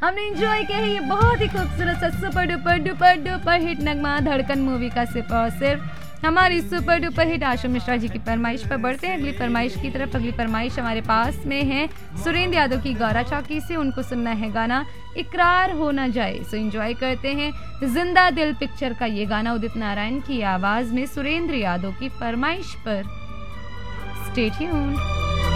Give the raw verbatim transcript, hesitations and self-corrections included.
हमने एंजॉय किया है ये बहुत ही खूबसूरत सा super duper duper duper hit नगमा धड़कन मूवी का सिर्फ और सिर्फ हमारी सुपर डुपर हिट आशु मिश्रा जी की फरमाइश पर बढ़ते हैं अगली फरमाइश की तरफ। अगली फरमाइश हमारे पास में है सुरेंद्र यादव की गौरा चौकी से। उनको सुनना है गाना इकरार हो ना जाए। सो एंजॉय करते हैं जिंदा दिल पिक्चर का ये गाना उदित नारायण की आवाज में सुरेंद्र यादव की फरमाइश पर। Stay tuned.